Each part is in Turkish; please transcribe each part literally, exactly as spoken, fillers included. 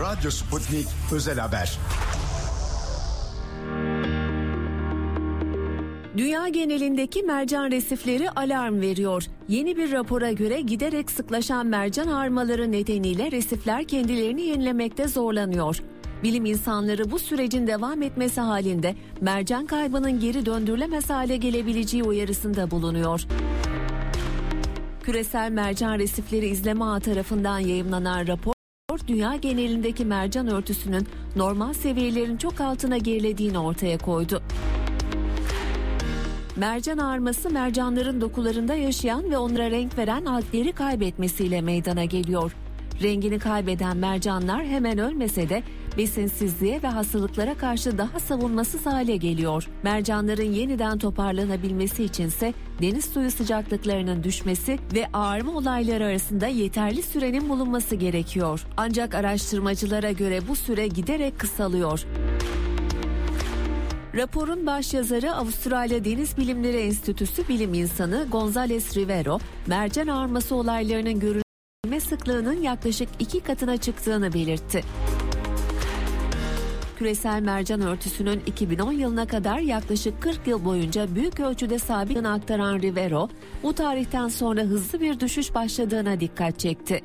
Radyo Sputnik Özel Haber. Dünya genelindeki mercan resifleri alarm veriyor. Yeni bir rapora göre giderek sıklaşan mercan ağarmaları nedeniyle resifler kendilerini yenilemekte zorlanıyor. Bilim insanları bu sürecin devam etmesi halinde mercan kaybının geri döndürülemez hale gelebileceği uyarısında bulunuyor. Küresel Mercan Resifleri İzleme Ağı tarafından yayımlanan rapor, dünya genelindeki mercan örtüsünün normal seviyelerin çok altına gerilediğini ortaya koydu. Mercan ağarması mercanların dokularında yaşayan ve onlara renk veren algleri kaybetmesiyle meydana geliyor. Rengini kaybeden mercanlar hemen ölmese de besinsizliğe ve hastalıklara karşı daha savunmasız hale geliyor. Mercanların yeniden toparlanabilmesi içinse deniz suyu sıcaklıklarının düşmesi ve ağarma olayları arasında yeterli sürenin bulunması gerekiyor. Ancak araştırmacılara göre bu süre giderek kısalıyor. Raporun başyazarı Avustralya Deniz Bilimleri Enstitüsü bilim insanı Gonzales Rivero, mercan ağarması olaylarının görülme sıklığının yaklaşık iki katına çıktığını belirtti. Küresel mercan örtüsünün iki bin on yılına kadar yaklaşık kırk yıl boyunca büyük ölçüde sabitliğini aktaran Rivero, bu tarihten sonra hızlı bir düşüş başladığına dikkat çekti.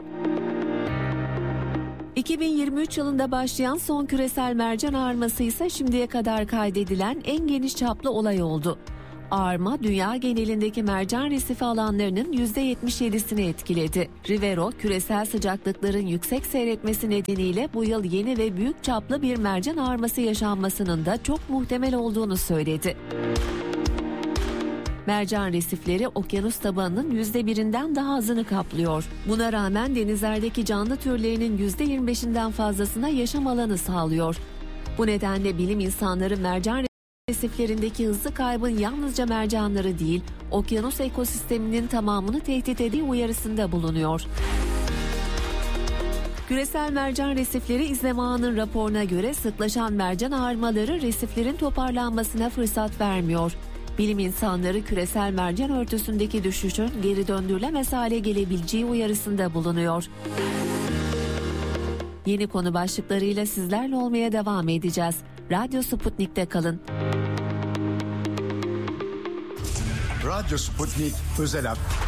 iki bin yirmi üç yılında başlayan son küresel mercan ağarması ise şimdiye kadar kaydedilen en geniş çaplı olay oldu. Ağarma dünya genelindeki mercan resifi alanlarının yüzde yetmiş yedisini etkiledi. Rivero, küresel sıcaklıkların yüksek seyretmesi nedeniyle bu yıl yeni ve büyük çaplı bir mercan ağarması yaşanmasının da çok muhtemel olduğunu söyledi. Mercan resifleri okyanus tabanının yüzde birinden daha azını kaplıyor. Buna rağmen denizlerdeki canlı türlerinin yüzde yirmi beşinden fazlasına yaşam alanı sağlıyor. Bu nedenle bilim insanları mercan resiflerindeki hızlı kaybın yalnızca mercanları değil, okyanus ekosisteminin tamamını tehdit ettiği uyarısında bulunuyor. Küresel Mercan Resifleri İzleme Ağı'nın raporuna göre sıklaşan mercan ağarmaları resiflerin toparlanmasına fırsat vermiyor. Bilim insanları küresel mercan örtüsündeki düşüşün geri döndürülemez hale gelebileceği uyarısında bulunuyor. Yeni konu başlıklarıyla sizlerle olmaya devam edeceğiz. Radyo Sputnik'te kalın. Radyo Sputnik Özel Haber.